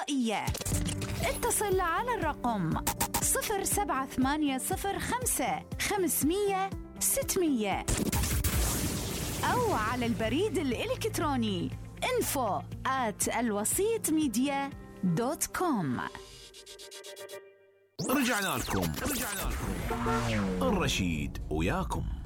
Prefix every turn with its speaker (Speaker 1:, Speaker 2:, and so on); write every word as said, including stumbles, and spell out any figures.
Speaker 1: القضائية. اتصل على الرقم صفر سبعة ثمانية صفر خمسة خمسمية ستمية أو على البريد الإلكتروني info at الوسيط ميديا دوت كوم.
Speaker 2: رجعنا لكم رجعنا لكم الرشيد وياكم.